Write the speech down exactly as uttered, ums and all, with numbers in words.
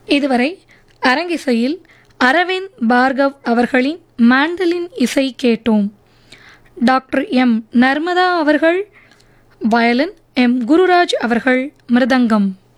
இதுவரை அரங்கிசையில் அரவிந்த் பார்கவ் அவர்களின் மாண்டலின் இசை கேட்டோம். டாக்டர் எம் நர்மதா அவர்கள் வயலின், எம் குருராஜ் அவர்கள் மிருதங்கம்.